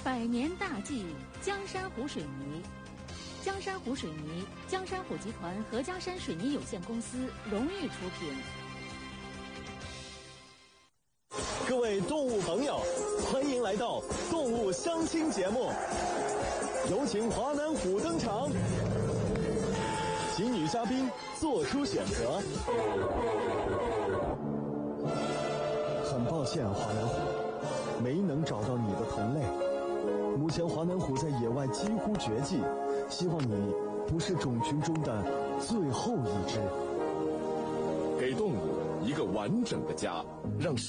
百年大计，江山湖水泥。江山湖水泥，江山湖集团合江山水泥有限公司荣誉出品。 各位动物朋友，欢迎来到动物相亲节目，有请华南虎登场，请女嘉宾做出选择。很抱歉，华南虎，没能找到你的同类。目前华南虎在野外几乎绝迹，希望你不是种群中的最后一只。 给动物一个完整的家，让